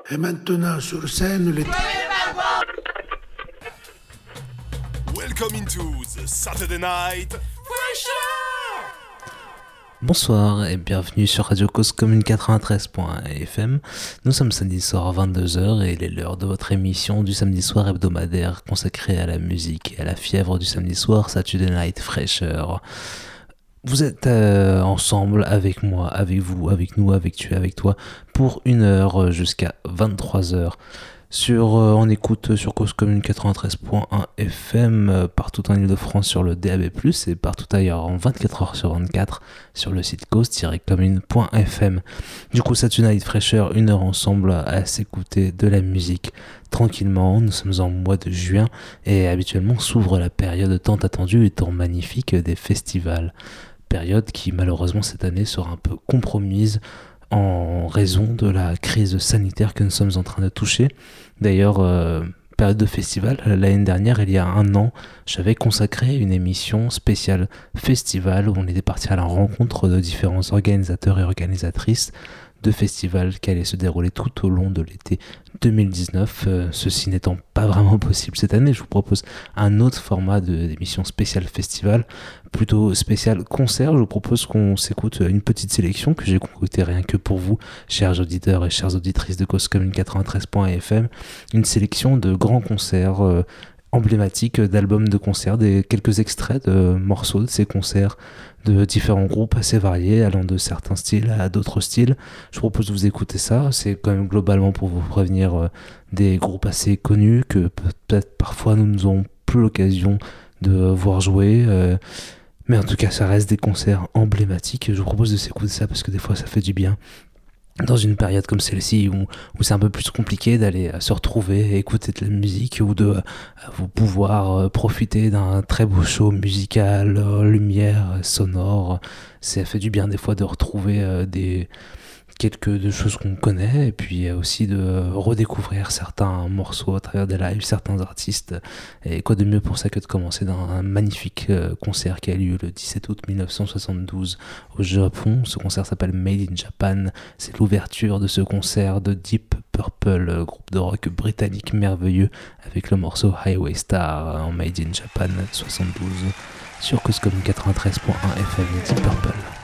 Et maintenant sur scène les... Welcome into the Saturday Night Fresher. Bonsoir et bienvenue sur Radio Cause Commune 93.fm. Nous sommes samedi soir à 22h et il est l'heure de votre émission du samedi soir hebdomadaire consacrée à la musique et à la fièvre du samedi soir, Saturday Night Fresher. Vous êtes ensemble avec moi, avec vous, avec nous, avec tu, avec toi pour 1 heure jusqu'à 23h. On écoute sur Cause Commune 93.1 FM partout en Ile-de-France sur le DAB+, et partout ailleurs en 24h sur 24 sur le site cause-commune.fm. Du coup, Saturday Night Fresher, 1 heure ensemble à s'écouter de la musique tranquillement. Nous sommes en mois de juin et habituellement s'ouvre la période tant attendue et tant magnifique des festivals. Période qui malheureusement cette année sera un peu compromise en raison de la crise sanitaire que nous sommes en train de toucher. D'ailleurs, période de festival, l'année dernière, il y a 1 an, j'avais consacré une émission spéciale festival où on était parti à la rencontre de différents organisateurs et organisatrices de festivals qui allaient se dérouler tout au long de l'été 2019. Ceci n'étant pas vraiment possible cette année, je vous propose un autre format d'émission spéciale festival, plutôt spécial concert. Je vous propose qu'on s'écoute une petite sélection que j'ai concoctée rien que pour vous, chers auditeurs et chères auditrices de Cause Commune 93.fm, une sélection de grands concerts emblématiques d'albums de concerts, quelques extraits de morceaux de ces concerts de différents groupes assez variés, allant de certains styles à d'autres styles. Je vous propose de vous écouter ça. C'est quand même globalement pour vous prévenir des groupes assez connus que peut-être parfois nous n'avons plus l'occasion de voir jouer. Mais en tout cas, ça reste des concerts emblématiques. Je vous propose de s'écouter ça parce que des fois, ça fait du bien. Dans une période comme celle-ci où c'est un peu plus compliqué d'aller se retrouver, écouter de la musique ou de vous pouvoir profiter d'un très beau show musical, lumière, sonore, ça fait du bien des fois de retrouver quelques choses qu'on connaît et puis aussi de redécouvrir certains morceaux à travers des lives, certains artistes. Et quoi de mieux pour ça que de commencer dans un magnifique concert qui a lieu le 17 août 1972 au Japon. Ce concert s'appelle Made in Japan. C'est l'ouverture de ce concert de Deep Purple, groupe de rock britannique merveilleux, avec le morceau Highway Star en Made in Japan 72 sur Cause Commune 93.1 FM. Deep Purple.